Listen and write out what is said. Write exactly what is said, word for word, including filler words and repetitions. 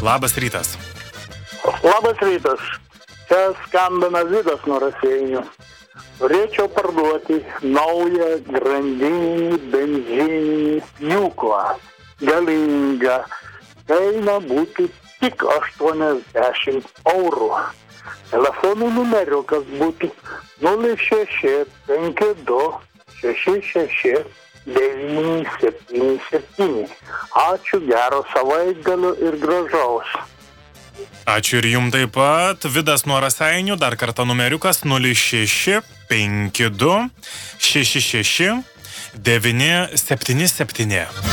Labas rytas. Labas rytas. Čia skambina Vidas nuo Raseinių. Norėčiau parduoti naują grandinį benzininį pjūklą. Galingą. Kaina būtų tik aštuoniasdešimt eurų. Telefonų numeriukas būtų nulis šeši penki du šeši šeši devyni septyni septyni. Ačiū, gero savaitgalio ir gražaus. Ačiū ir jum taip pat. Vidas nuo Raseinių, dar kartą numeriukas nulis šeši penki du šeši šeši devyni septyni septyni.